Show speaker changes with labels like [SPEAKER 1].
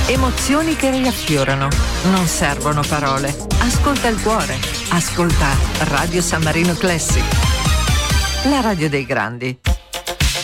[SPEAKER 1] Emozioni che riaffiorano. Non servono parole. Ascolta il cuore. Ascolta Radio San Marino Classic. La radio dei grandi.